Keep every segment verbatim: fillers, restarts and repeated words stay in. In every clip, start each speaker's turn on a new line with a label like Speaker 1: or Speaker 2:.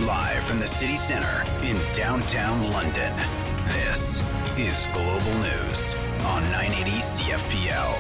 Speaker 1: Live from the city centre in downtown London, this is Global News on nine eighty C F P L.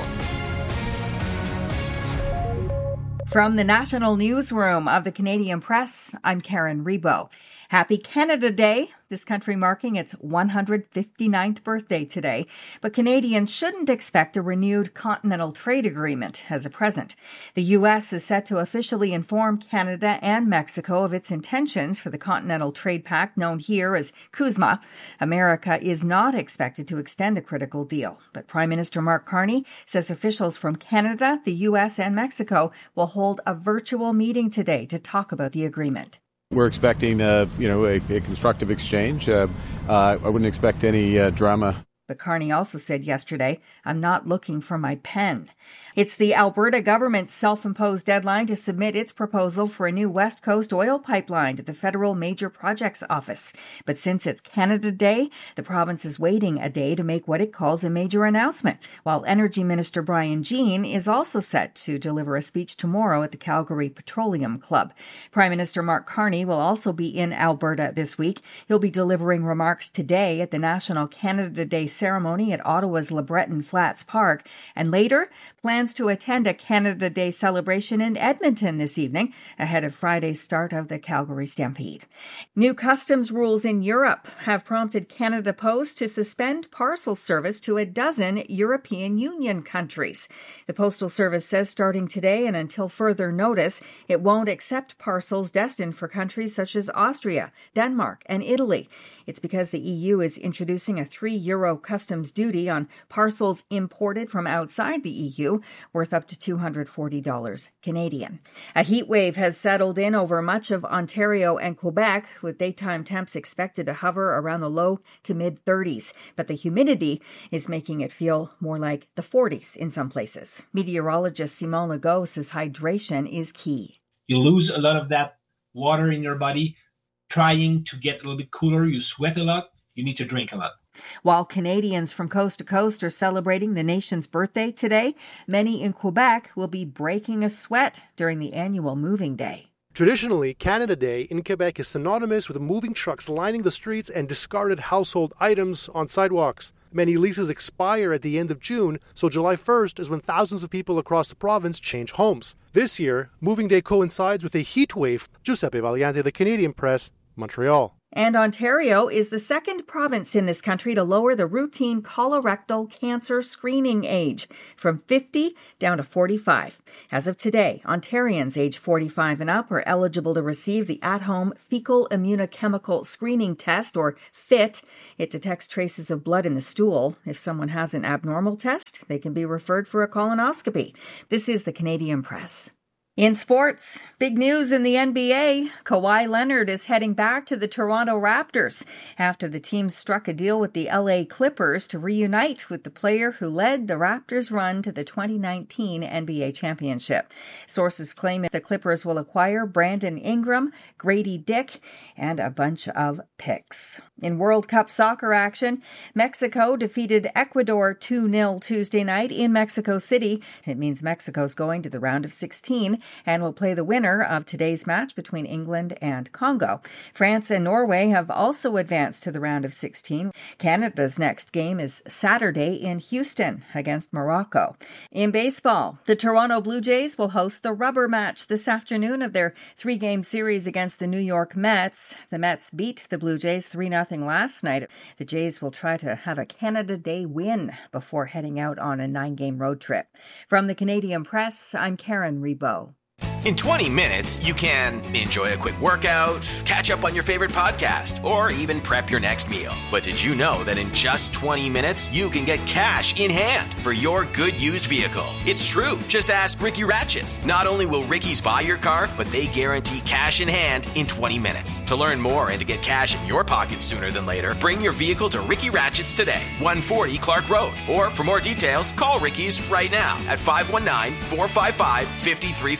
Speaker 2: From the National Newsroom of the Canadian Press, I'm Karen Rebo. Happy Canada Day, this country marking its one hundred fifty-ninth birthday today. But Canadians shouldn't expect a renewed continental trade agreement as a present. The U S is set to officially inform Canada and Mexico of its intentions for the Continental Trade Pact, known here as CUSMA. America is not expected to extend the critical deal. But Prime Minister Mark Carney says officials from Canada, the U S, and Mexico will hold a virtual meeting today to talk about the agreement.
Speaker 3: We're expecting, uh, you know, a, a constructive exchange. Uh, uh, I wouldn't expect any uh, drama.
Speaker 2: But Carney also said yesterday, I'm not looking for my pen. It's the Alberta government's self-imposed deadline to submit its proposal for a new West Coast oil pipeline to the Federal Major Projects Office. But since it's Canada Day, the province is waiting a day to make what it calls a major announcement, while Energy Minister Brian Jean is also set to deliver a speech tomorrow at the Calgary Petroleum Club. Prime Minister Mark Carney will also be in Alberta this week. He'll be delivering remarks today at the National Canada Day ceremony at Ottawa's LeBreton Flats Park, and later plans to attend a Canada Day celebration in Edmonton this evening ahead of Friday's start of the Calgary Stampede. New customs rules in Europe have prompted Canada Post to suspend parcel service to a dozen European Union countries. The Postal Service says starting today and until further notice, it won't accept parcels destined for countries such as Austria, Denmark, and Italy. It's because the E U is introducing a three euro customs duty on parcels imported from outside the E U, worth up to two hundred forty dollars Canadian. A heat wave has settled in over much of Ontario and Quebec, with daytime temps expected to hover around the low to mid thirties. But the humidity is making it feel more like the forties in some places. Meteorologist Simon Legault says hydration is key.
Speaker 4: You lose a lot of that water in your body. Trying to get a little bit cooler, you sweat a lot, you need to drink a lot.
Speaker 2: While Canadians from coast to coast are celebrating the nation's birthday today, many in Quebec will be breaking a sweat during the annual moving day.
Speaker 5: Traditionally, Canada Day in Quebec is synonymous with moving trucks lining the streets and discarded household items on sidewalks. Many leases expire at the end of June, so July first is when thousands of people across the province change homes. This year, Moving Day coincides with a heat wave. Giuseppe Valiante, The Canadian Press, Montreal.
Speaker 2: And Ontario is the second province in this country to lower the routine colorectal cancer screening age from fifty down to forty-five. As of today, Ontarians age forty-five and up are eligible to receive the at-home fecal immunochemical screening test, or FIT. It detects traces of blood in the stool. If someone has an abnormal test, they can be referred for a colonoscopy. This is the Canadian Press. In sports, big news in the N B A. Kawhi Leonard is heading back to the Toronto Raptors after the team struck a deal with the L A Clippers to reunite with the player who led the Raptors' run to the twenty nineteen N B A championship. Sources claim that the Clippers will acquire Brandon Ingram, Grady Dick, and a bunch of picks. In World Cup soccer action, Mexico defeated Ecuador two nil Tuesday night in Mexico City. It means Mexico's going to the round of sixteen. And will play the winner of today's match between England and Congo. France and Norway have also advanced to the round of sixteen. Canada's next game is Saturday in Houston against Morocco. In baseball, the Toronto Blue Jays will host the rubber match this afternoon of their three-game series against the New York Mets. The Mets beat the Blue Jays three nothing last night. The Jays will try to have a Canada Day win before heading out on a nine-game road trip. From the Canadian Press, I'm Karen Rebo.
Speaker 6: In twenty minutes, you can enjoy a quick workout, catch up on your favorite podcast, or even prep your next meal. But did you know that in just twenty minutes, you can get cash in hand for your good used vehicle? It's true. Just ask Ricky Ratchets. Not only will Ricky's buy your car, but they guarantee cash in hand in twenty minutes. To learn more and to get cash in your pocket sooner than later, bring your vehicle to Ricky Ratchets today, one forty Clark Road. Or for more details, call Ricky's right now at five one nine, four five five, five three five one.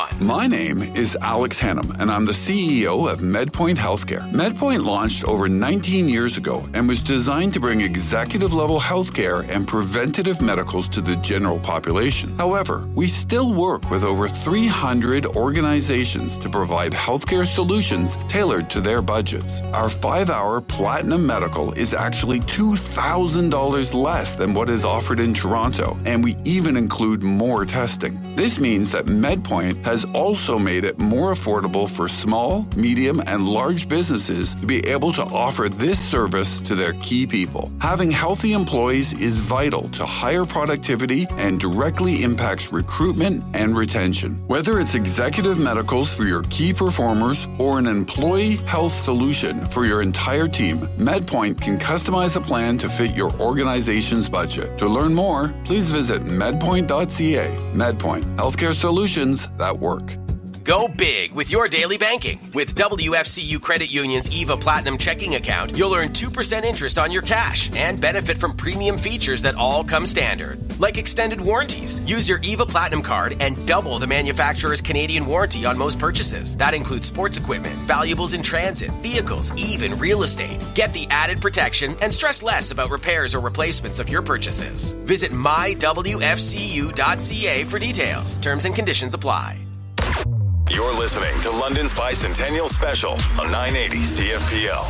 Speaker 6: on.
Speaker 7: My name is Alex Hannum, and I'm the C E O of MedPoint Healthcare. MedPoint launched over nineteen years ago and was designed to bring executive-level healthcare and preventative medicals to the general population. However, we still work with over three hundred organizations to provide healthcare solutions tailored to their budgets. Our five-hour Platinum Medical is actually two thousand dollars less than what is offered in Toronto, and we even include more testing. This means that MedPoint has also made it more affordable for small, medium, and large businesses to be able to offer this service to their key people. Having healthy employees is vital to higher productivity and directly impacts recruitment and retention. Whether it's executive medicals for your key performers or an employee health solution for your entire team, MedPoint can customize a plan to fit your organization's budget. To learn more, please visit medpoint dot c a. MedPoint, healthcare solutions that work.
Speaker 6: Go big with your daily banking. With W F C U Credit Union's EVA Platinum checking account, you'll earn two percent interest on your cash and benefit from premium features that all come standard, like extended warranties. Use your EVA Platinum card and double the manufacturer's Canadian warranty on most purchases. That includes sports equipment, valuables in transit, vehicles, even real estate. Get the added protection and stress less about repairs or replacements of your purchases. Visit my w f c u dot c a for details. Terms and conditions apply.
Speaker 8: You're listening to London's Bicentennial Special on nine eighty C F P L.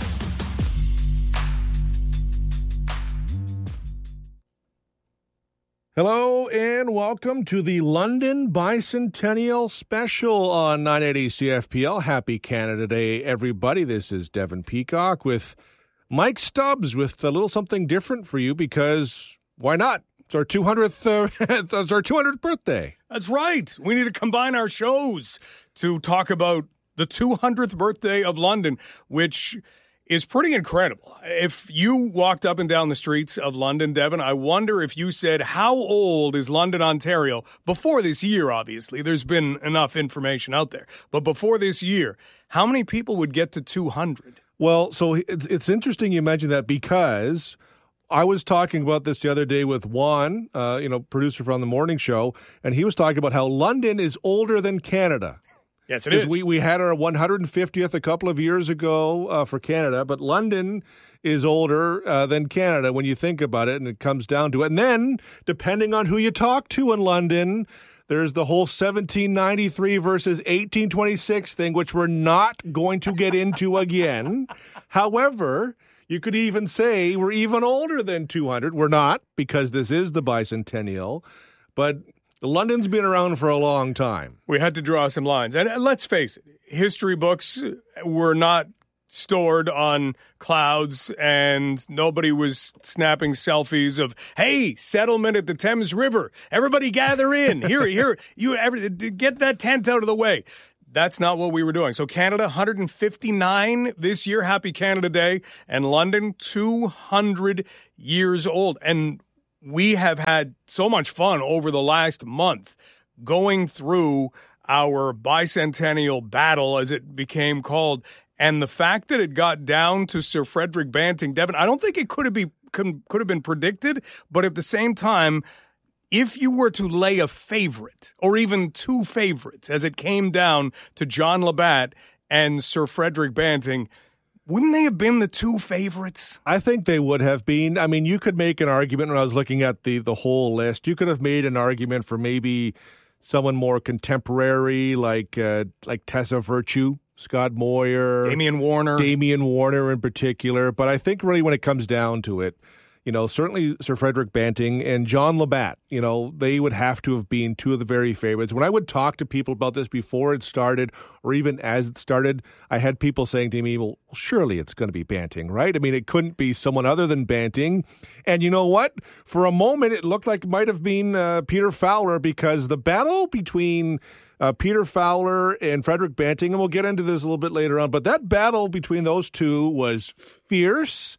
Speaker 9: Hello and welcome to the London Bicentennial Special on nine eighty C F P L. Happy Canada Day, everybody. This is Devin Peacock with Mike Stubbs with a little something different for you because why not? It's our two hundredth, uh, it's our two hundredth birthday.
Speaker 10: That's right. We need to combine our shows to talk about the two hundredth birthday of London, which is pretty incredible. If you walked up and down the streets of London, Devin, I wonder if you said, how old is London, Ontario? Before this year, obviously. There's been enough information out there. But before this year, how many people would get to two hundred?
Speaker 9: Well, so it's, it's interesting you mentioned that because I was talking about this the other day with Juan, uh, you know, producer from the morning show, and he was talking about how London is older than Canada.
Speaker 10: Yes, it is.
Speaker 9: We, we had our one hundred fiftieth a couple of years ago uh, for Canada, but London is older uh, than Canada when you think about it, and it comes down to it. And then, depending on who you talk to in London, there's the whole seventeen ninety-three versus eighteen twenty-six thing, which we're not going to get into again. However, you could even say we're even older than two hundred. We're not, because this is the bicentennial, but London's been around for a long time.
Speaker 10: We had to draw some lines. And let's face it, history books were not stored on clouds, and nobody was snapping selfies of, hey, settlement at the Thames River. Everybody gather in. Here, here, you every, get that tent out of the way. That's not what we were doing. So Canada, one hundred fifty-nine this year, Happy Canada Day, and London, two hundred years old. And we have had so much fun over the last month going through our bicentennial battle, as it became called. And the fact that it got down to Sir Frederick Banting, Devin, I don't think it could have, be, could, could have been predicted, but at the same time, if you were to lay a favorite, or even two favorites, as it came down to John Labatt and Sir Frederick Banting, wouldn't they have been the two favorites?
Speaker 9: I think they would have been. I mean, you could make an argument when I was looking at the, the whole list. You could have made an argument for maybe someone more contemporary, like uh, like Tessa Virtue, Scott Moyer,
Speaker 10: Damian Warner.
Speaker 9: Damian Warner in particular. But I think really when it comes down to it, you know, certainly Sir Frederick Banting and John Labatt, you know, they would have to have been two of the very favorites. When I would talk to people about this before it started, or even as it started, I had people saying to me, well, surely it's going to be Banting, right? I mean, it couldn't be someone other than Banting. And you know what? For a moment, it looked like it might have been uh, Peter Fowler, because the battle between uh, Peter Fowler and Frederick Banting, and we'll get into this a little bit later on, but that battle between those two was fierce,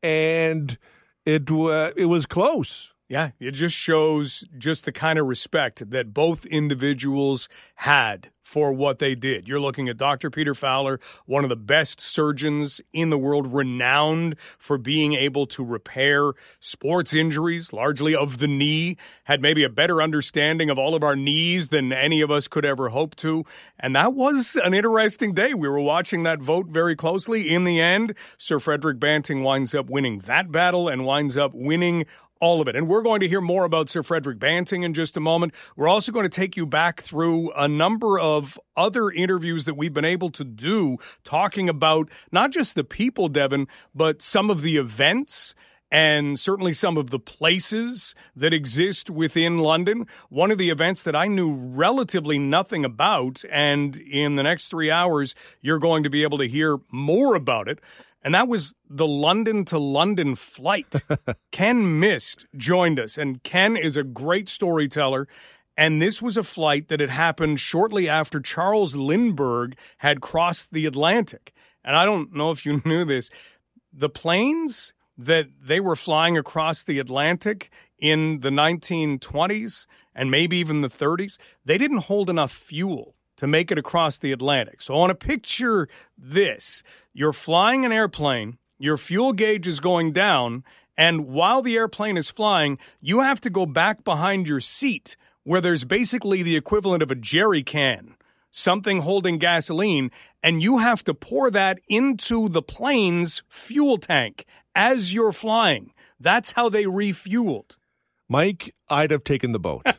Speaker 9: and It uh, it was close.
Speaker 10: Yeah, it just shows just the kind of respect that both individuals had for what they did. You're looking at Doctor Peter Fowler, one of the best surgeons in the world, renowned for being able to repair sports injuries, largely of the knee, had maybe a better understanding of all of our knees than any of us could ever hope to. And that was an interesting day. We were watching that vote very closely. In the end, Sir Frederick Banting winds up winning that battle and winds up winning all of it. And we're going to hear more about Sir Frederick Banting in just a moment. We're also going to take you back through a number of other interviews that we've been able to do talking about not just the people, Devin, but some of the events and certainly some of the places that exist within London. One of the events that I knew relatively nothing about, and in the next three hours, you're going to be able to hear more about it. And that was the London to London flight. Ken Mist joined us, and Ken is a great storyteller. And this was a flight that had happened shortly after Charles Lindbergh had crossed the Atlantic. And I don't know if you knew this. The planes that they were flying across the Atlantic in the nineteen twenties and maybe even the thirties, they didn't hold enough fuel to make it across the Atlantic. So I want to picture this. You're flying an airplane, your fuel gauge is going down, and while the airplane is flying, you have to go back behind your seat where there's basically the equivalent of a jerry can, something holding gasoline, and you have to pour that into the plane's fuel tank as you're flying. That's how they refueled.
Speaker 9: Mike, I'd have taken the boat.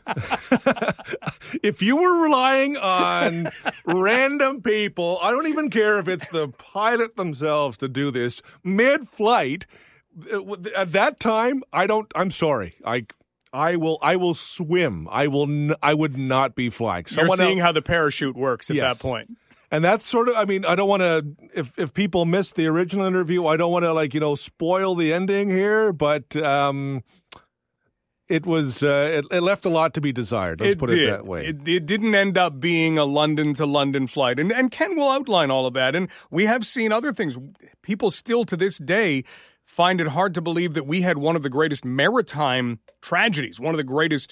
Speaker 9: If you were relying on random people, I don't even care if it's the pilot themselves to do this mid-flight. At that time, I don't. I'm sorry. I, I will. I will swim. I will. N- I would not be flying.
Speaker 10: Someone You're seeing else, how the parachute works at
Speaker 9: yes.
Speaker 10: that point.
Speaker 9: And that's sort of, I mean, I don't want to, if if people missed the original interview, I don't want to, like, you know, spoil the ending here, but um, it was, uh, it, it left a lot to be desired. Let's
Speaker 10: it
Speaker 9: put
Speaker 10: did.
Speaker 9: it that way.
Speaker 10: It, it didn't end up being a London to London flight. And, and Ken will outline all of that. And we have seen other things. People still to this day find it hard to believe that we had one of the greatest maritime tragedies, one of the greatest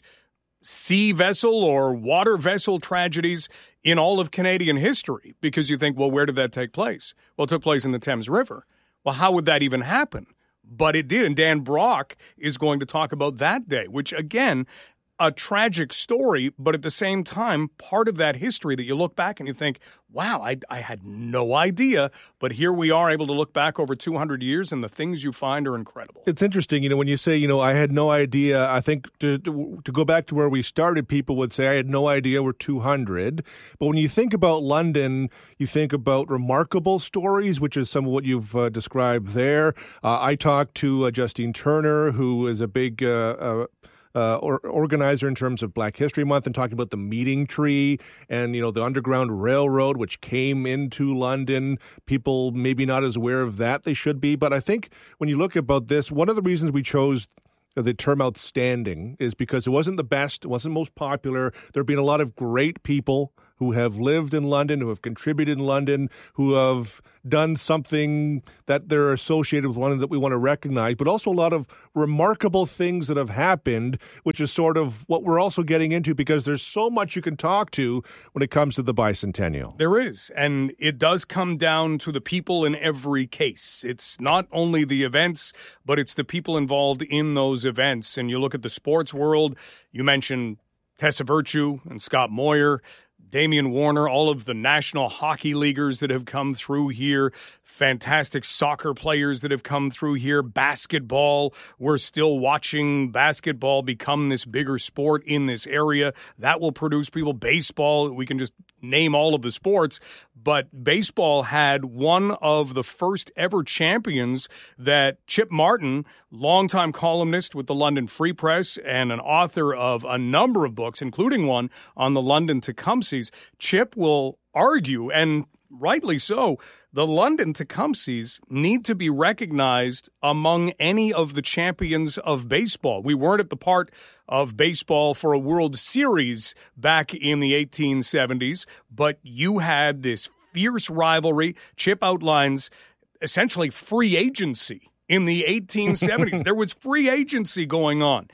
Speaker 10: sea vessel or water vessel tragedies in all of Canadian history, because you think, well, where did that take place? Well, it took place in the Thames River. Well, how would that even happen? But it did, and Dan Brock is going to talk about that day, which, again, a tragic story, but at the same time, part of that history that you look back and you think, wow, I, I had no idea, but here we are able to look back over two hundred years, and the things you find are incredible.
Speaker 9: It's interesting, you know, when you say, you know, I had no idea, I think to, to, to go back to where we started, people would say I had no idea we're two hundred. But when you think about London, you think about remarkable stories, which is some of what you've uh, described there. Uh, I talked to uh, Justine Turner, who is a big uh, uh, Uh, or, organizer in terms of Black History Month, and talking about the Meeting Tree and, you know, the Underground Railroad, which came into London. People maybe not as aware of that they should be. But I think when you look about this, one of the reasons we chose the term outstanding is because it wasn't the best, it wasn't most popular. There have been a lot of great people who have lived in London, who have contributed in London, who have done something that they're associated with London that we want to recognize, but also a lot of remarkable things that have happened, which is sort of what we're also getting into, because there's so much you can talk to when it comes to the bicentennial.
Speaker 10: There is, and it does come down to the people in every case. It's not only the events, but it's the people involved in those events. And you look at the sports world, you mentioned Tessa Virtue and Scott Moyer, Damian Warner, all of the National Hockey Leaguers that have come through here, fantastic soccer players that have come through here, basketball. We're still watching basketball become this bigger sport in this area. That will produce people. Baseball, we can just name all of the sports, but baseball had one of the first ever champions that Chip Martin, longtime columnist with the London Free Press and an author of a number of books, including one on the London Tecumsehs. Chip will argue, and rightly so, the London Tecumsehs need to be recognized among any of the champions of baseball. We weren't at the part of baseball for a World Series back in the eighteen seventies, but you had this fierce rivalry. Chip outlines essentially free agency in the eighteen seventies. There was free agency going on.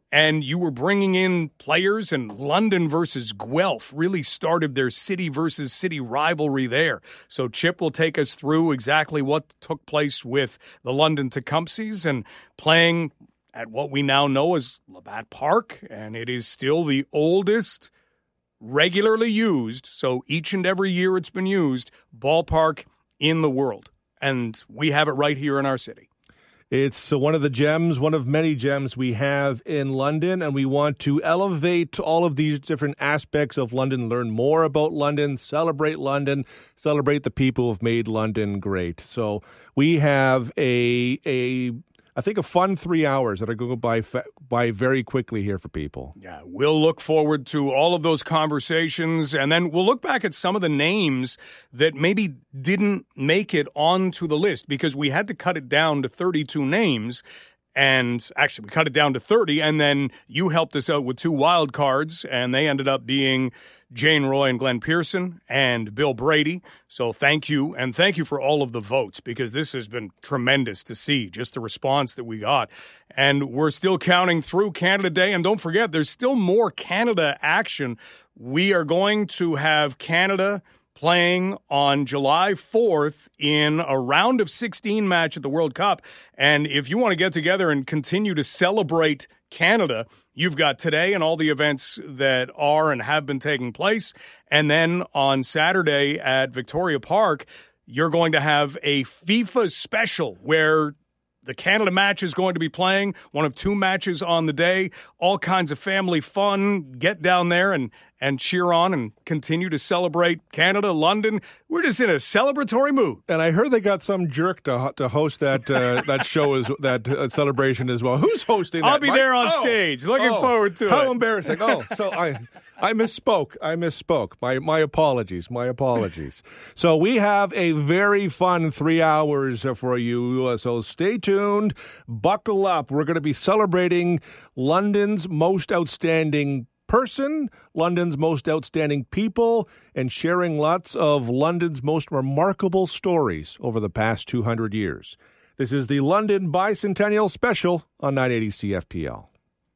Speaker 10: and you were bringing in players, and London versus Guelph really started their city versus city rivalry there. So Chip will take us through exactly what took place with the London Tecumsehs and playing at what we now know as Labatt Park, and it is still the oldest regularly used, so each and every year it's been used, ballpark in the world. And we have it right here in our city.
Speaker 9: It's one of the gems, one of many gems we have in London, and we want to elevate all of these different aspects of London, learn more about London, celebrate London, celebrate the people who have made London great. So we have a a I think a fun three hours that are going to go by, by very quickly here for people.
Speaker 10: Yeah, we'll look forward to all of those conversations, and then we'll look back at some of the names that maybe didn't make it onto the list because we had to cut it down to thirty-two names. And actually, we cut it down to thirty, and then you helped us out with two wild cards, and they ended up being Jane Roy and Glenn Pearson and Bill Brady. So thank you, and thank you for all of the votes, because this has been tremendous to see, just the response that we got. And we're still counting through Canada Day, and don't forget, there's still more Canada action. We are going to have Canada playing on July fourth in a round of sixteen match at the World Cup. And if you want to get together and continue to celebrate Canada, you've got today and all the events that are and have been taking place. And then on Saturday at Victoria Park, you're going to have a FIFA special where the Canada match is going to be playing, one of two matches on the day, all kinds of family fun. Get down there and, and cheer on and continue to celebrate Canada, London. We're just in a celebratory mood.
Speaker 9: And I heard they got some jerk to to host that uh, that show, as that uh, celebration as well. Who's hosting that?
Speaker 10: I'll be
Speaker 9: Mike?
Speaker 10: there on
Speaker 9: oh.
Speaker 10: stage. Looking
Speaker 9: oh.
Speaker 10: forward to
Speaker 9: How
Speaker 10: it.
Speaker 9: How embarrassing. Oh, so I... I misspoke. I misspoke. My my apologies. My apologies. So we have a very fun three hours for you. Uh, so stay tuned. Buckle up. We're going to be celebrating London's most outstanding person, London's most outstanding people, and sharing lots of London's most remarkable stories over the past two hundred years. This is the London Bicentennial Special on nine eighty C F P L.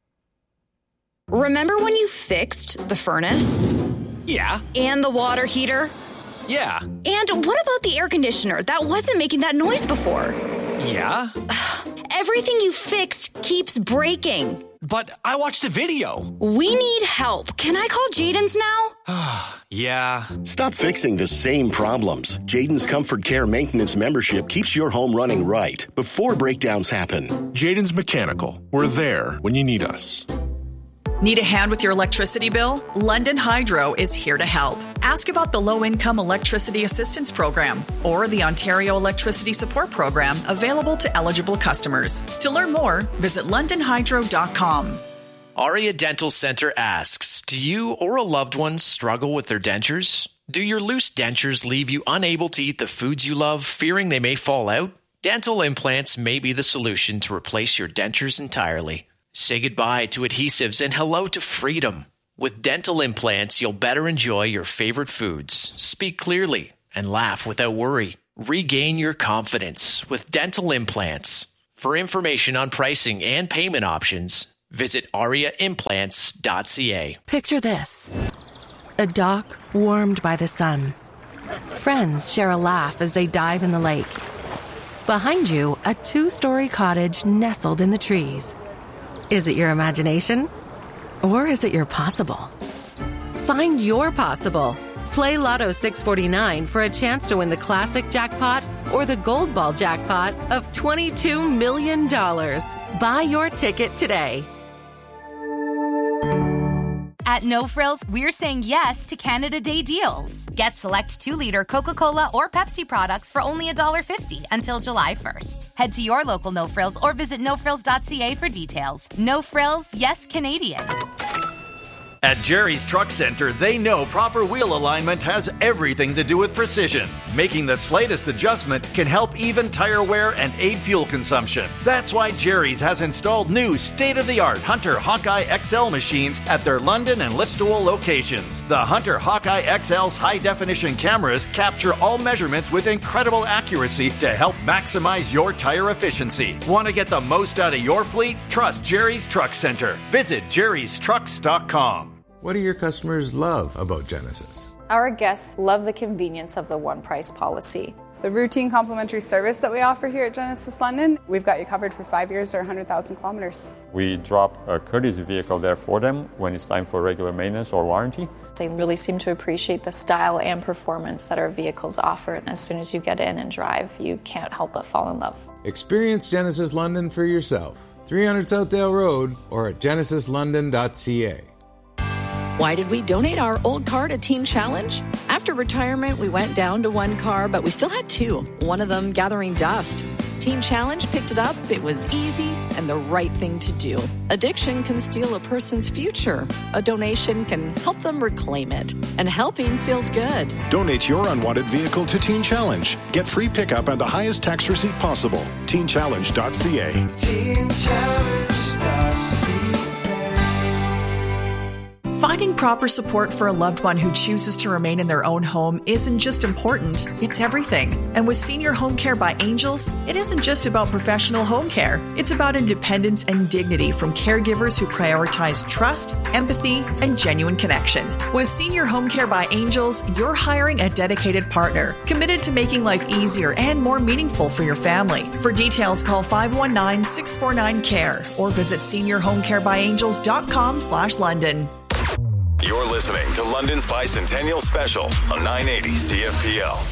Speaker 11: Remember when you fixed the furnace?
Speaker 6: Yeah.
Speaker 11: And the water heater?
Speaker 6: Yeah.
Speaker 11: And what about the air conditioner that wasn't making that noise before?
Speaker 6: Yeah.
Speaker 11: Everything you fixed keeps breaking.
Speaker 6: But I watched the video.
Speaker 11: We need help. Can I call Jaden's now?
Speaker 6: Yeah.
Speaker 12: Stop fixing the same problems. Jaden's Comfort Care Maintenance membership keeps your home running right before breakdowns happen.
Speaker 13: Jaden's Mechanical. We're there when you need us.
Speaker 14: Need a hand with your electricity bill? London Hydro is here to help. Ask about the Low-Income Electricity Assistance Program or the Ontario Electricity Support Program available to eligible customers. To learn more, visit london hydro dot com.
Speaker 15: Aria Dental Center asks, do you or a loved one struggle with their dentures? Do your loose dentures leave you unable to eat the foods you love, fearing they may fall out? Dental implants may be the solution to replace your dentures entirely. Say goodbye to adhesives and hello to freedom. With dental implants, you'll better enjoy your favorite foods, speak clearly, and laugh without worry. Regain your confidence with dental implants. For information on pricing and payment options, visit aria implants dot c a.
Speaker 16: Picture this. A dock warmed by the sun. Friends share a laugh as they dive in the lake. Behind you, a two-story cottage nestled in the trees. Is it your imagination? Or is it your possible? Find your possible. Play Lotto six forty-nine for a chance to win the classic jackpot or the gold ball jackpot of twenty-two million dollars. Buy your ticket today.
Speaker 17: At No Frills, we're saying yes to Canada Day deals. Get select two-liter Coca-Cola or Pepsi products for only one dollar fifty until July first. Head to your local No Frills or visit no frills dot c a for details. No Frills, yes Canadian.
Speaker 18: At Jerry's Truck Center, they know proper wheel alignment has everything to do with precision. Making the slightest adjustment can help even tire wear and aid fuel consumption. That's why Jerry's has installed new state-of-the-art Hunter Hawkeye X L machines at their London and Listowel locations. The Hunter Hawkeye X L's high-definition cameras capture all measurements with incredible accuracy to help maximize your tire efficiency. Want to get the most out of your fleet? Trust Jerry's Truck Center. Visit jerrys trucks dot com.
Speaker 19: What do your customers love about Genesis?
Speaker 20: Our guests love the convenience of the one price policy.
Speaker 21: The routine complimentary service that we offer here at Genesis London, we've got you covered for five years or one hundred thousand kilometers.
Speaker 22: We drop a courtesy vehicle there for them when it's time for regular maintenance or warranty.
Speaker 20: They really seem to appreciate the style and performance that our vehicles offer, and as soon as you get in and drive, you can't help but fall in love.
Speaker 19: Experience Genesis London for yourself. three hundred Southdale Road or at genesis london dot c a.
Speaker 23: Why did we donate our old car to Teen Challenge? After retirement, we went down to one car, but we still had two, one of them gathering dust. Teen Challenge picked it up. It was easy and the right thing to do. Addiction can steal a person's future. A donation can help them reclaim it. And helping feels good.
Speaker 24: Donate your unwanted vehicle to Teen Challenge. Get free pickup and the highest tax receipt possible. teen challenge dot c a. teen challenge dot c a.
Speaker 14: Finding proper support for a loved one who chooses to remain in their own home isn't just important, it's everything. And with Senior Home Care by Angels, it isn't just about professional home care. It's about independence and dignity from caregivers who prioritize trust, empathy, and genuine connection. With Senior Home Care by Angels, you're hiring a dedicated partner, committed to making life easier and more meaningful for your family. For details, call five one nine, six four nine, C A R E or visit senior home care by angels dot com slash London.
Speaker 8: You're listening to London's Bicentennial Special on nine eighty C F P L.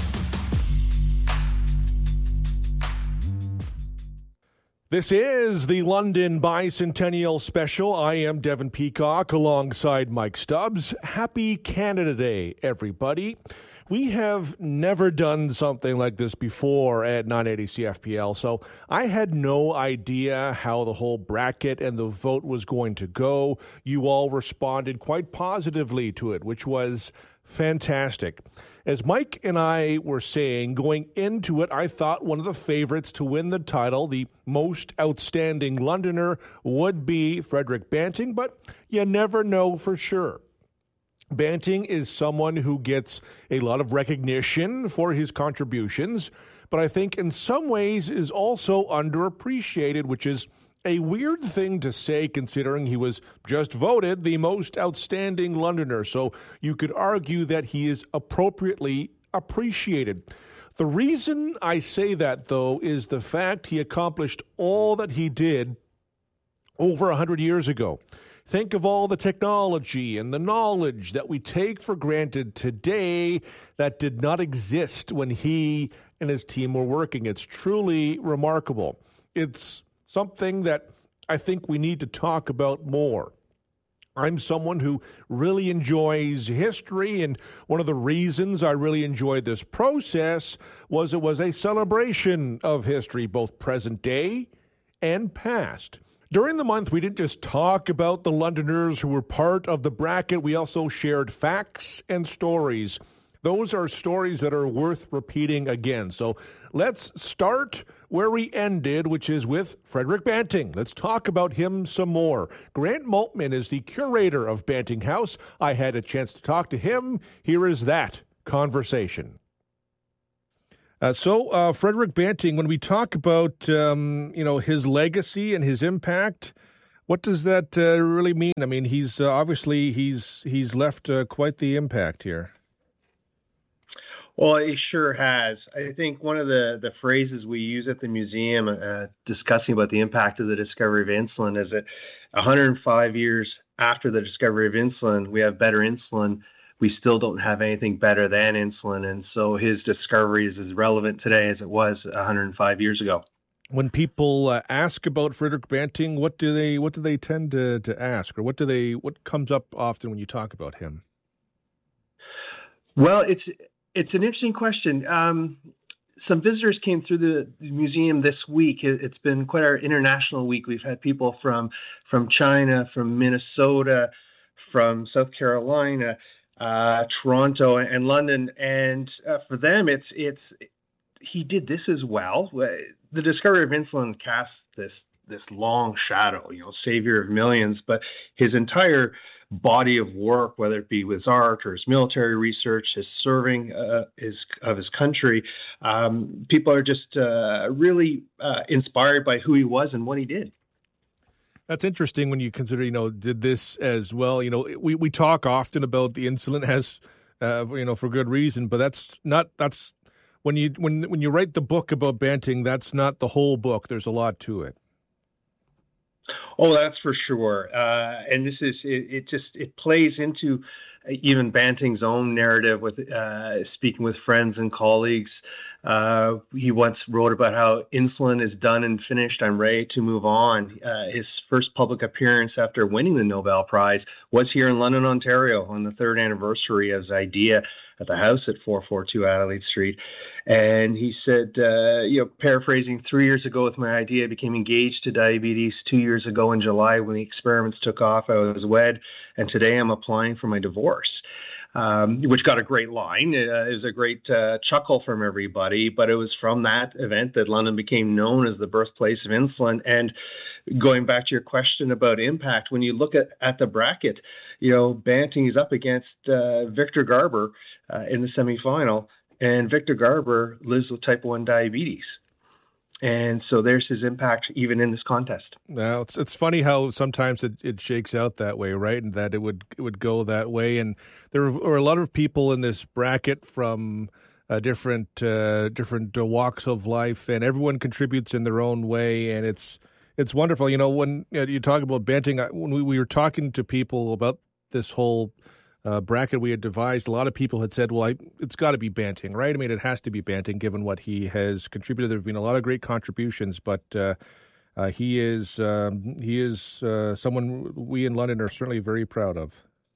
Speaker 9: This is the London Bicentennial Special. I am Devin Peacock alongside Mike Stubbs. Happy Canada Day, everybody. We have never done something like this before at nine eighty C F P L, so I had no idea how the whole bracket and the vote was going to go. You all responded quite positively to it, which was fantastic. As Mike and I were saying, going into it, I thought one of the favorites to win the title, the most outstanding Londoner, would be Frederick Banting, but you never know for sure. Banting is someone who gets a lot of recognition for his contributions, but I think in some ways is also underappreciated, which is a weird thing to say considering he was just voted the most outstanding Londoner. So you could argue that he is appropriately appreciated. The reason I say that, though, is the fact he accomplished all that he did over one hundred years ago. Think of all the technology and the knowledge that we take for granted today that did not exist when he and his team were working. It's truly remarkable. It's something that I think we need to talk about more. I'm someone who really enjoys history, and one of the reasons I really enjoyed this process was it was a celebration of history, both present day and past. During the month, we didn't just talk about the Londoners who were part of the bracket. We also shared facts and stories. Those are stories that are worth repeating again. So let's start where we ended, which is with Frederick Banting. Let's talk about him some more. Grant Maltman is the curator of Banting House. I had a chance to talk to him. Here is that conversation. Uh, so, uh, Frederick Banting, when we talk about, um, you know, his legacy and his impact, what does that uh, really mean? I mean, he's uh, obviously he's he's left uh, quite the impact here.
Speaker 25: Well, he sure has. I think one of the, the phrases we use at the museum uh, discussing about the impact of the discovery of insulin is that one hundred five years after the discovery of insulin, we have better insulin. We still don't have anything better than insulin. And so his discovery is as relevant today as it was one hundred five years ago.
Speaker 9: When people uh, ask about Frederick Banting, what do they what do they tend to, to ask, or what do they what comes up often when you talk about him?
Speaker 25: Well, it's it's an interesting question. Um, some visitors came through the museum this week. It's been quite our international week. We've had people from from China, from Minnesota, from South Carolina, uh, Toronto, and London. And uh, for them, it's it's he did this as well. The discovery of insulin cast this this long shadow, you know, savior of millions, but his entire body of work, whether it be with art or his military research, his serving uh, his, of his country, um, people are just uh, really uh, inspired by who he was and what he did.
Speaker 9: That's interesting when you consider, you know, did this as well. You know, we, we talk often about the insulin has, uh, you know, for good reason, but that's not, that's when you, when, when you write the book about Banting, that's not the whole book. There's a lot to it.
Speaker 25: Oh, that's for sure. Uh, and this is, it, it just, it plays into even Banting's own narrative with uh, speaking with friends and colleagues. Uh, he once wrote about how insulin is done and finished. I'm ready to move on. Uh, his first public appearance after winning the Nobel Prize was here in London, Ontario, on the third anniversary of his idea at the house at four forty-two Adelaide Street. And he said, uh, you know, paraphrasing, three years ago with my idea, I became engaged to diabetes. Two years ago in July, when the experiments took off, I was wed. And today I'm applying for my divorce. Um, which got a great line. It, uh, it was a great uh, chuckle from everybody, but it was from that event that London became known as the birthplace of insulin. And going back to your question about impact, when you look at, at the bracket, you know, Banting is up against uh, Victor Garber uh, in the semifinal, and Victor Garber lives with type one diabetes. And so there's his impact even in this contest.
Speaker 9: Now, it's it's funny how sometimes it, it shakes out that way, right? And that it would it would go that way. And there are a lot of people in this bracket from uh, different uh, different uh, walks of life, and everyone contributes in their own way. And it's it's wonderful. You know, when you, know, you talk about Banting, when we, we were talking to people about this whole Uh, bracket we had devised, a lot of people had said, well, I, it's got to be Banting, right? I mean, it has to be Banting given what he has contributed. There have been a lot of great contributions, but uh, uh, he is um, he is uh, someone we in London are certainly very proud of.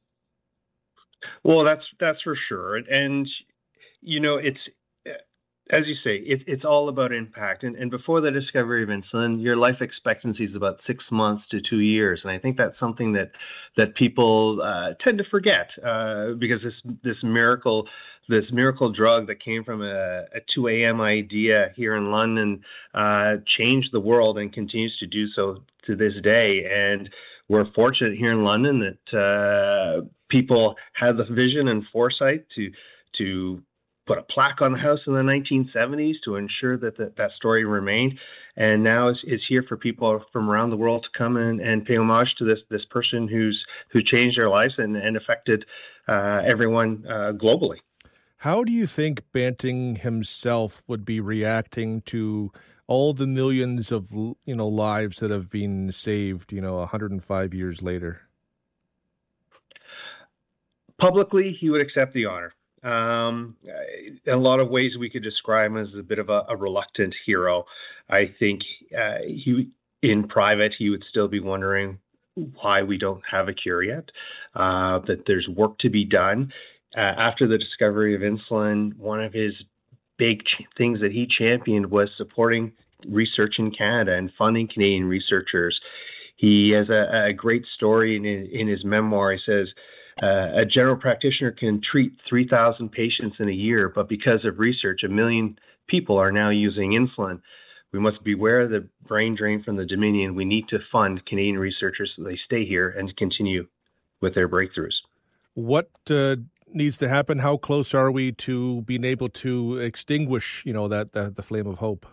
Speaker 25: Well, that's that's for sure. And, and you know, it's, as you say, it, it's all about impact. And, and before the discovery of insulin, your life expectancy is about six months to two years. And I think that's something that that people uh, tend to forget uh, because this this miracle this miracle drug that came from a, a two a.m. idea here in London uh, changed the world and continues to do so to this day. And we're fortunate here in London that uh, people had the vision and foresight to to put a plaque on the house in the nineteen seventies to ensure that the, that story remained, and now is, is here for people from around the world to come in and pay homage to this this person who's who changed their lives and, and affected uh, everyone uh, globally.
Speaker 9: How do you think Banting himself would be reacting to all the millions of you know lives that have been saved, you know, one hundred five years later?
Speaker 25: Publicly, he would accept the honor. Um, in a lot of ways, we could describe him as a bit of a, a reluctant hero. I think uh, he, in private, he would still be wondering why we don't have a cure yet, uh, that there's work to be done. Uh, after the discovery of insulin, one of his big ch- things that he championed was supporting research in Canada and funding Canadian researchers. He has a, a great story in, in his memoir. He says, Uh, a general practitioner can treat three thousand patients in a year, but because of research, a million people are now using insulin. We must beware of the brain drain from the Dominion. We need to fund Canadian researchers so they stay here and continue with their breakthroughs.
Speaker 9: What uh, needs to happen? How close are we to being able to extinguish, you know, that, that the flame of hope?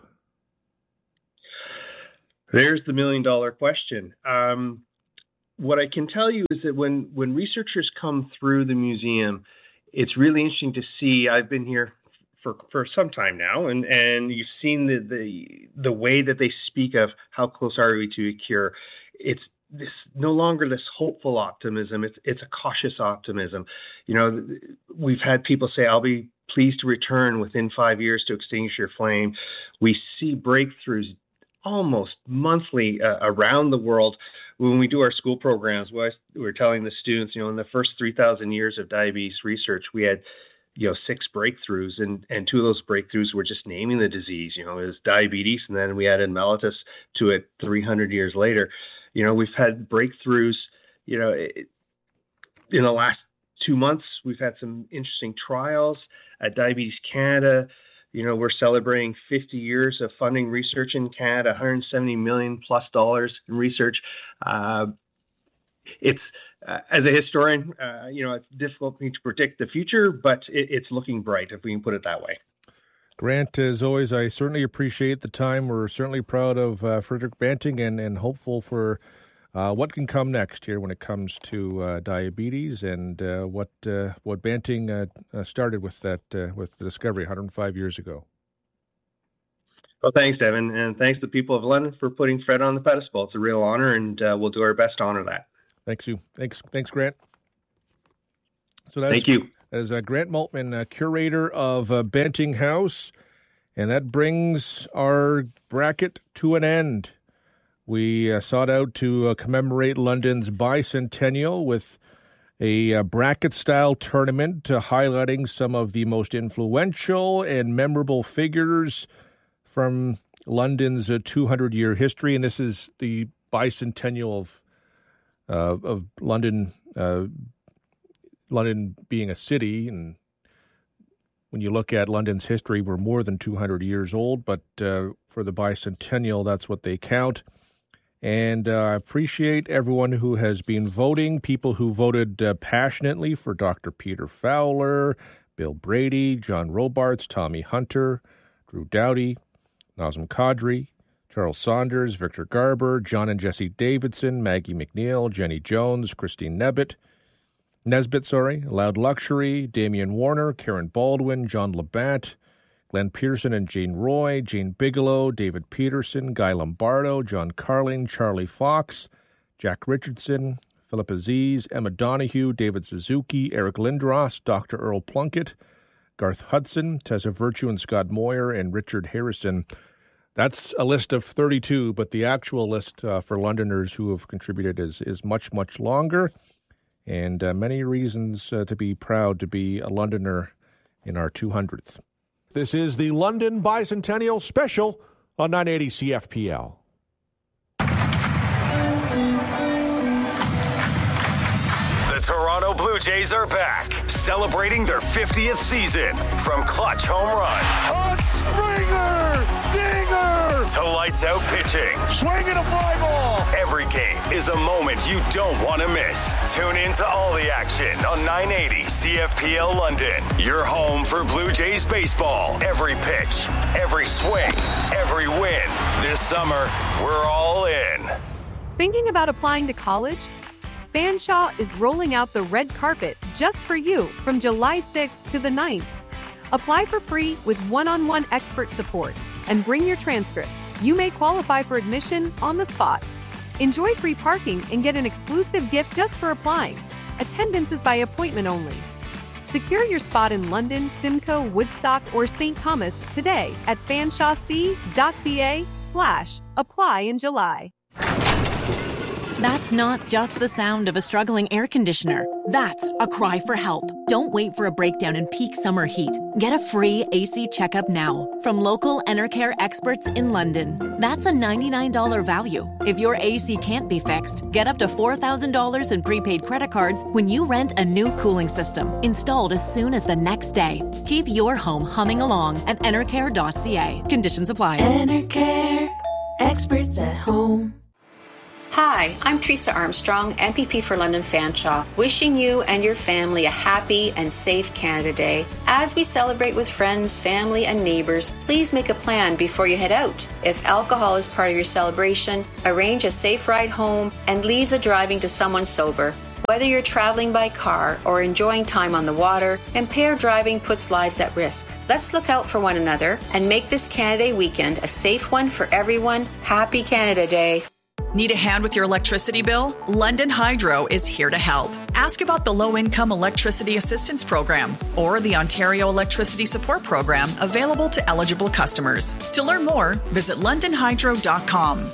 Speaker 25: There's the million dollar question. Um, What I can tell you is that when, when researchers come through the museum, it's really interesting to see. I've been here for, for some time now, and, and you've seen the, the the way that they speak of how close are we to a cure. It's this no longer this hopeful optimism. It's it's a cautious optimism. You know, we've had people say, "I'll be pleased to return within five years to extinguish your flame." We see breakthroughs almost monthly uh, around the world. When we do our school programs, we're telling the students, you know, in the first three thousand years of diabetes research, we had, you know, six breakthroughs, and, and two of those breakthroughs were just naming the disease. You know, it was diabetes, and then we added mellitus to it three hundred years later. You know, we've had breakthroughs, you know, it, in the last two months, we've had some interesting trials at Diabetes Canada. You know, we're celebrating fifty years of funding research in Canada, one hundred seventy million plus dollars in research. Uh, it's uh, as a historian, uh, you know, it's difficult for me to predict the future, but it, it's looking bright, if we can put it that way.
Speaker 9: Grant, as always, I certainly appreciate the time. We're certainly proud of uh, Frederick Banting and, and hopeful for uh, what can come next here when it comes to uh, diabetes and uh, what uh, what Banting uh, uh, started with that uh, with the discovery one hundred five years ago.
Speaker 25: Well, thanks, Evan, and thanks to the people of London for putting Fred on the pedestal. It's a real honor, and uh, we'll do our best to honor that.
Speaker 9: Thanks, you. Thanks, thanks, Grant. So that's,
Speaker 25: Thank you.
Speaker 9: As uh, Grant Maltman, uh, curator of uh, Banting House, and that brings our bracket to an end. We uh, sought out to uh, commemorate London's bicentennial with a uh, bracket-style tournament uh, highlighting some of the most influential and memorable figures from London's uh, two hundred year history. And this is the bicentennial of uh, of London. Uh, London being a city, and when you look at London's history, we're more than two hundred years old, but uh, for the bicentennial, that's what they count. And uh, I appreciate everyone who has been voting, people who voted uh, passionately for Doctor Peter Fowler, Bill Brady, John Robarts, Tommy Hunter, Drew Doughty, Nazem Kadri, Charles Saunders, Victor Garber, John and Jesse Davidson, Maggie McNeil, Jenny Jones, Christine Nesbitt, Nesbitt, sorry, Loud Luxury, Damian Warner, Karen Baldwin, John Labatt, Glenn Pearson and Jane Roy, Jane Bigelow, David Peterson, Guy Lombardo, John Carling, Charlie Fox, Jack Richardson, Philip Aziz, Emma Donahue, David Suzuki, Eric Lindros, Doctor Earl Plunkett, Garth Hudson, Tessa Virtue and Scott Moyer, and Richard Harrison. That's a list of thirty-two, but the actual list uh, for Londoners who have contributed is, is much, much longer. And uh, many reasons uh, to be proud to be a Londoner in our two hundredth. This is the London Bicentennial Special on nine eighty C F P L.
Speaker 8: The Toronto Blue Jays are back, celebrating their fiftieth season. From clutch home runs,
Speaker 1: a Springer, dinger,
Speaker 8: to lights out pitching,
Speaker 1: swinging a fly ball.
Speaker 8: Every game is a moment you don't want to miss. Tune in to all the action on nine eighty C F P L London. Your home for Blue Jays baseball. Every pitch, every swing, every win. This summer, we're all in.
Speaker 2: Thinking about applying to college? Fanshawe is rolling out the red carpet just for you from July sixth to the ninth. Apply for free with one-on-one expert support and bring your transcripts. You may qualify for admission on the spot. Enjoy free parking and get an exclusive gift just for applying. Attendance is by appointment only. Secure your spot in London, Simcoe, Woodstock, or Saint Thomas today at fanshawec.ca slash apply in July.
Speaker 23: That's not just the sound of a struggling air conditioner. That's a cry for help. Don't wait for a breakdown in peak summer heat. Get a free A C checkup now from local Enercare experts in London. That's a ninety-nine dollars value. If your A C can't be fixed, get up to four thousand dollars in prepaid credit cards when you rent a new cooling system, installed as soon as the next day. Keep your home humming along at enercare dot c a. Conditions apply.
Speaker 3: Enercare, experts at home.
Speaker 4: Hi, I'm Teresa Armstrong, M P P for London Fanshawe, wishing you and your family a happy and safe Canada Day. As we celebrate with friends, family, and neighbors, please make a plan before you head out. If alcohol is part of your celebration, arrange a safe ride home and leave the driving to someone sober. Whether you're traveling by car or enjoying time on the water, impaired driving puts lives at risk. Let's look out for one another and make this Canada Day weekend a safe one for everyone. Happy Canada Day.
Speaker 14: Need a hand with your electricity bill? London Hydro is here to help. Ask about the Low-Income Electricity Assistance Program or the Ontario Electricity Support Program available to eligible customers. To learn more, visit london hydro dot com.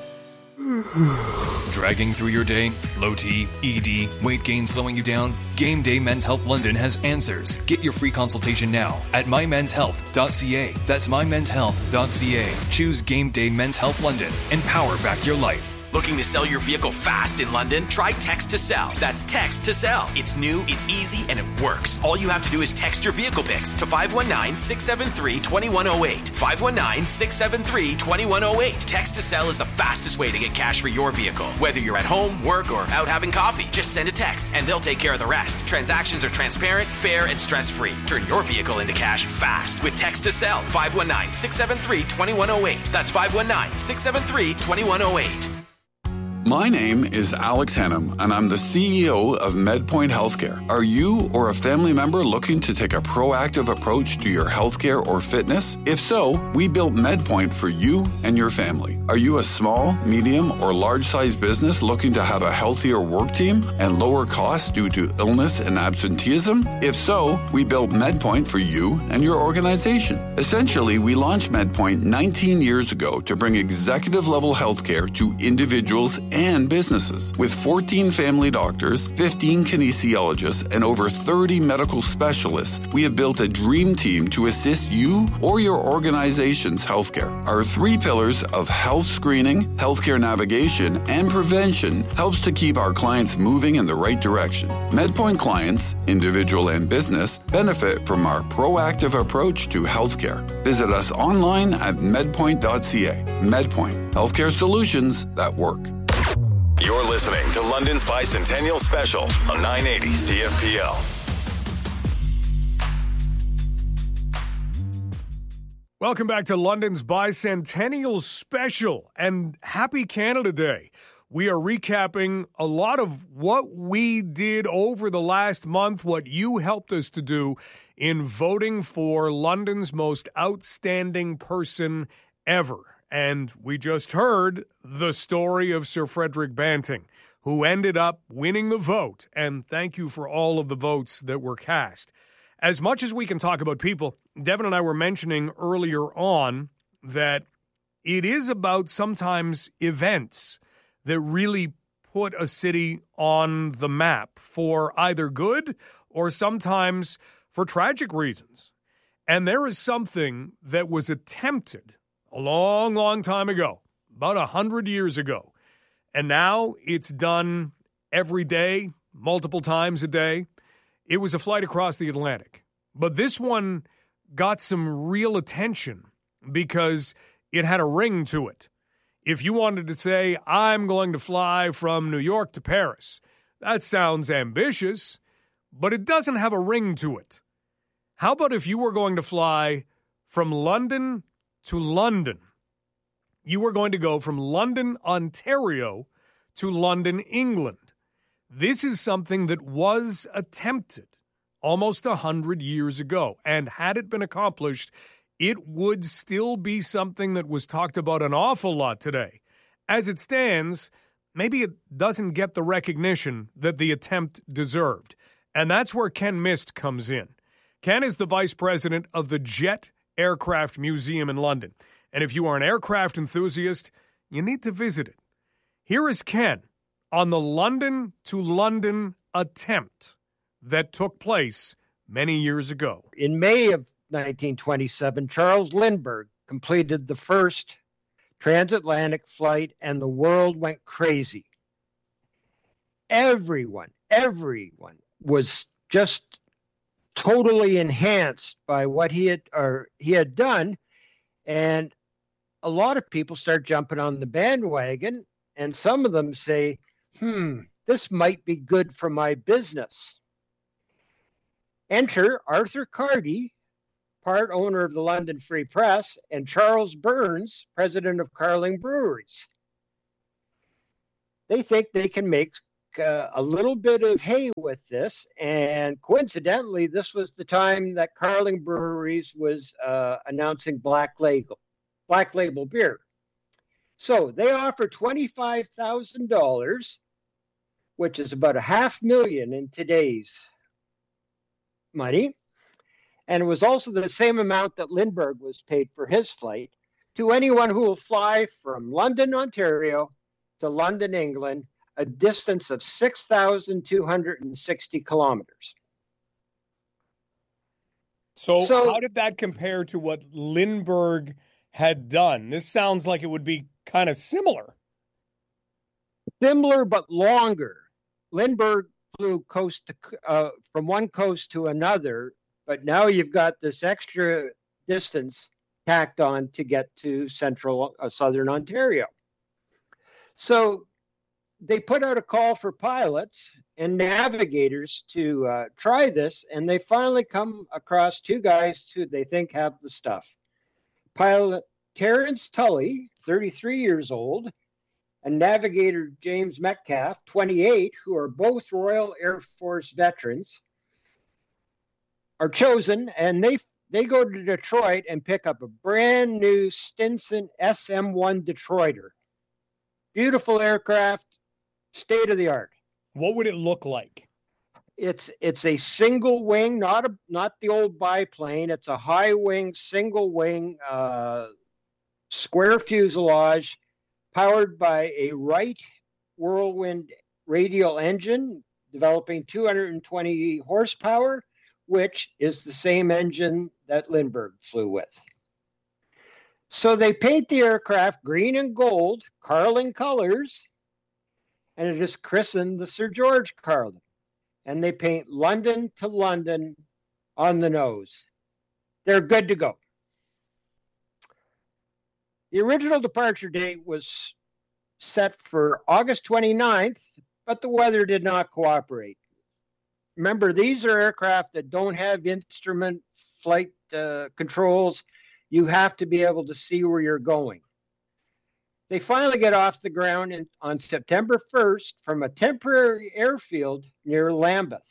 Speaker 5: Dragging through your day? Low T, E D, weight gain slowing you down? Game Day Men's Health London has answers. Get your free consultation now at my men's health dot c a. That's my men's health dot c a. Choose Game Day Men's Health London and power back your life.
Speaker 6: Looking to sell your vehicle fast in London? Try Text to Sell. That's Text to Sell. It's new, it's easy, and it works. All you have to do is text your vehicle pics to five one nine, six seven three, two one zero eight. five one nine, six seven three, two one zero eight. Text to Sell is the fastest way to get cash for your vehicle. Whether you're at home, work, or out having coffee, just send a text and they'll take care of the rest. Transactions are transparent, fair, and stress-free. Turn your vehicle into cash fast with Text to Sell. five one nine, six seven three, two one zero eight. That's five one nine, six seven three, two one zero eight.
Speaker 7: My name is Alex Hennum, and I'm the C E O of MedPoint Healthcare. Are you or a family member looking to take a proactive approach to your healthcare or fitness? If so, we built MedPoint for you and your family. Are you a small, medium, or large-sized business looking to have a healthier work team and lower costs due to illness and absenteeism? If so, we built MedPoint for you and your organization. Essentially, we launched MedPoint nineteen years ago to bring executive-level healthcare to individuals and businesses. With fourteen family doctors, fifteen kinesiologists, and over thirty medical specialists, we have built a dream team to assist you or your organization's healthcare. Our three pillars of health screening, healthcare navigation, and prevention helps to keep our clients moving in the right direction. MedPoint clients, individual and business, benefit from our proactive approach to healthcare. Visit us online at medpoint dot c a. MedPoint, healthcare solutions that work.
Speaker 8: You're listening to London's Bicentennial Special on nine eighty C F P L.
Speaker 10: Welcome back to London's Bicentennial Special, and happy Canada Day. We are recapping a lot of what we did over the last month, what you helped us to do in voting for London's most outstanding person ever. And we just heard the story of Sir Frederick Banting, who ended up winning the vote. And thank you for all of the votes that were cast. As much as we can talk about people, Devin and I were mentioning earlier on that it is about sometimes events that really put a city on the map for either good or sometimes for tragic reasons. And there is something that was attempted a long, long time ago, about a hundred years ago. And now it's done every day, multiple times a day. It was a flight across the Atlantic. But this one got some real attention because it had a ring to it. If you wanted to say, I'm going to fly from New York to Paris, that sounds ambitious, but it doesn't have a ring to it. How about if you were going to fly from London to London? You were going to go from London, Ontario to London, England. This is something that was attempted almost a hundred years ago. And had it been accomplished, it would still be something that was talked about an awful lot today. As it stands, maybe it doesn't get the recognition that the attempt deserved. And that's where Ken Mist comes in. Ken is the vice president of the Jet Aircraft Museum in London. And if you are an aircraft enthusiast, you need to visit it. Here is Ken on the London to London attempt that took place many years ago.
Speaker 11: In May of nineteen twenty-seven, Charles Lindbergh completed the first transatlantic flight, and the world went crazy. Everyone, everyone was just totally enhanced by what he had or he had done, and a lot of people start jumping on the bandwagon, and some of them say, hmm, this might be good for my business. Enter Arthur Carty, part owner of the London Free Press, and Charles Burns, president of Carling Breweries. They think they can make uh, a little bit of hay with this, and coincidentally, this was the time that Carling Breweries was uh, announcing Black Label, Black Label beer. So they offer twenty-five thousand dollars, which is about a half million in today's money. And it was also the same amount that Lindbergh was paid for his flight, to anyone who will fly from London, Ontario to London, England, a distance of six thousand two hundred sixty kilometers.
Speaker 10: So, so how did that compare to what Lindbergh had done? This sounds like it would be kind of similar.
Speaker 11: Similar but longer. Lindbergh flew coast to uh, from one coast to another, but now you've got this extra distance tacked on to get to central uh, southern Ontario. So they put out a call for pilots and navigators to uh, try this, and they finally come across two guys who they think have the stuff. Pilot Terrence Tully, thirty-three years old, and navigator James Metcalf, twenty-eight, who are both Royal Air Force veterans, are chosen, and they they go to Detroit and pick up a brand new Stinson S M one Detroiter. Beautiful aircraft, state of the art.
Speaker 10: What would it look like?
Speaker 11: It's it's a single wing, not a not the old biplane. It's a high wing, single wing, uh, square fuselage, powered by a Wright Whirlwind radial engine, developing two hundred twenty horsepower, which is the same engine that Lindbergh flew with. So they paint the aircraft green and gold, Carling colors, and it is christened the Sir George Carling. And they paint London to London on the nose. They're good to go. The original departure date was set for August twenty-ninth, but the weather did not cooperate. Remember, these are aircraft that don't have instrument flight uh, controls. You have to be able to see where you're going. They finally get off the ground in, on September first from a temporary airfield near Lambeth.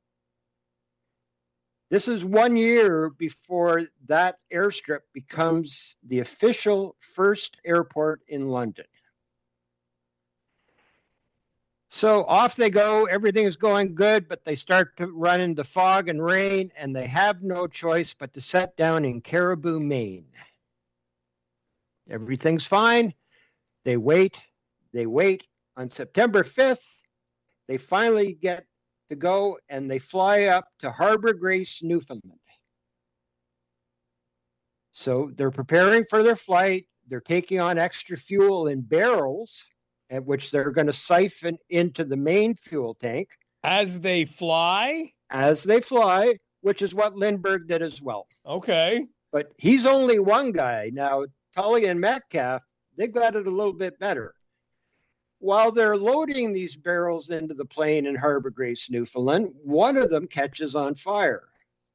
Speaker 11: This is one year before that airstrip becomes the official first airport in London. So off they go. Everything is going good, but they start to run into fog and rain, and they have no choice but to set down in Caribou, Maine. Everything's fine. They wait. They wait. On September fifth, they finally get to go, and they fly up to Harbor Grace, Newfoundland. So they're preparing for their flight. They're taking on extra fuel in barrels, at which they're going to siphon into the main fuel tank.
Speaker 10: As they fly?
Speaker 11: As they fly, which is what Lindbergh did as well.
Speaker 10: Okay.
Speaker 11: But he's only one guy. Now, Tully and Metcalf, they've got it a little bit better. While they're loading these barrels into the plane in Harbor Grace, Newfoundland, one of them catches on fire.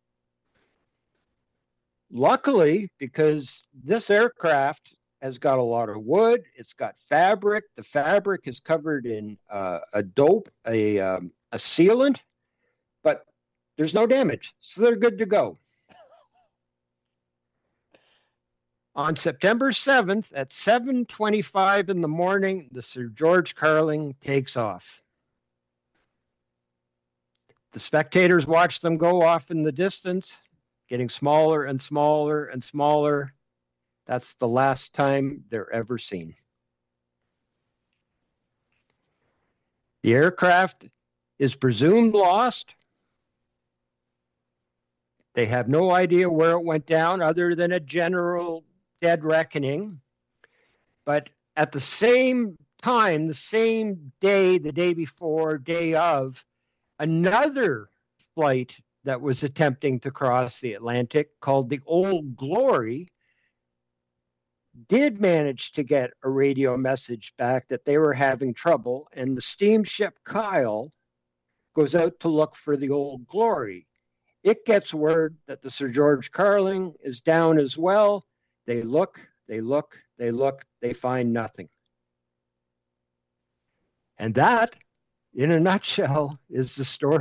Speaker 11: Luckily, because this aircraft has got a lot of wood, it's got fabric. The fabric is covered in uh, a dope, a, um, a sealant, but there's no damage, so they're good to go. On September seventh at seven twenty-five in the morning, the Sir George Carling takes off. The spectators watch them go off in the distance, getting smaller and smaller and smaller. That's the last time they're ever seen. The aircraft is presumed lost. They have no idea where it went down other than a general dead reckoning. But at the same time, the same day, the day before, day of, another flight that was attempting to cross the Atlantic called the Old Glory did manage to get a radio message back that they were having trouble, and the steamship Kyle goes out to look for the Old Glory. It gets word that the Sir George Carling is down as well. They look, they look, they look, they find nothing. And that, in a nutshell, is the story